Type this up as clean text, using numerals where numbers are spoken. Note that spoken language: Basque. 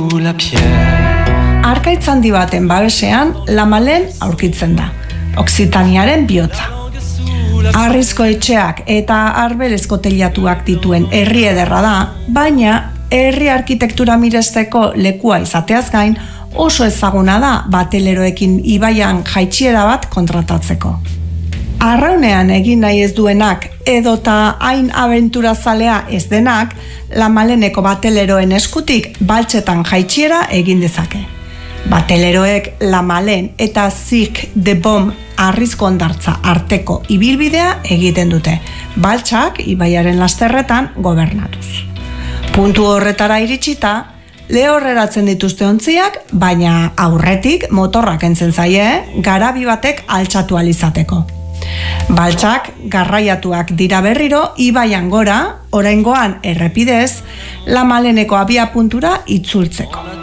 Arkaitz handi baten babesean Lamalen aurkitzen da, Okzitaniaren bihotza. Harrizko etxeak eta arbelezko teilatuak dituen herri ederra da, baina herri arkitektura miresteko lekua izateaz gain oso ezaguna da bateleroekin ibaian jaitsiera bat kontratatzeko. Arraunean egin nahi ez duenak edota hain abenturazalea ez denak, Lamaleneko bateleroen eskutik baltsetan jaitsiera egin dezake. Bateleroek Lamalen eta Zik de Bom harrizko hondartza arteko ibilbidea egiten dute, baltsak ibaiaren lasterretan gobernatuz. Puntu horretara iritsita, lehorreratzen dituzte ontziak, baina aurretik motorrak entzen zaie, garabi batek altxatu alizateko. Baltsak garraiatuak dira berriro, ibaian gora, oraingoan errepidez, Lamaleneko abia puntura itzultzeko.